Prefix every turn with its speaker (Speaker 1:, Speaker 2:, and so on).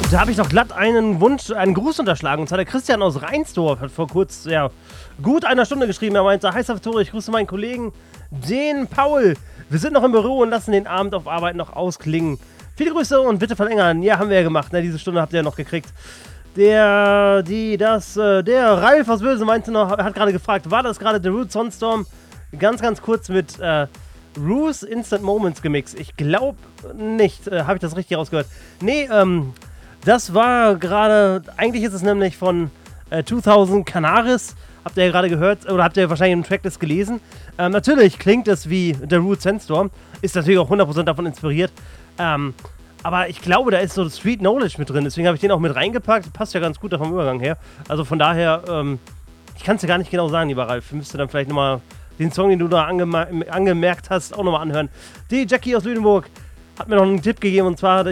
Speaker 1: Da habe ich doch glatt einen Gruß unterschlagen. Und zwar der Christian aus Reinsdorf hat vor kurz, gut einer Stunde geschrieben. Er meinte, hi Salvatore, ich grüße meinen Kollegen, den Paul. Wir sind noch im Büro und lassen den Abend auf Arbeit noch ausklingen. Viele Grüße und bitte verlängern. Ja, haben wir ja gemacht. Ne? Diese Stunde habt ihr ja noch gekriegt. Der Ralf aus Böse meinte noch, hat gerade gefragt, war das gerade The Root Sunstorm? Ganz kurz mit Roos Instant Moments gemixt. Ich glaube nicht. Habe ich das richtig rausgehört? Nee, das war gerade, eigentlich ist es nämlich von 2000 Canaris. Habt ihr ja gerade gehört, oder habt ihr wahrscheinlich im Tracklist gelesen. Natürlich klingt es wie The Root Sandstorm. Ist natürlich auch 100% davon inspiriert. Aber ich glaube, da ist so Street Knowledge mit drin. Deswegen habe ich den auch mit reingepackt. Passt ja ganz gut da vom Übergang her. Also von daher, ich kann es ja gar nicht genau sagen, lieber Ralf. Müsste dann vielleicht nochmal den Song, den du da angemerkt hast, auch nochmal anhören. Die Jackie aus Lüneburg hat mir noch einen Tipp gegeben. Und zwar,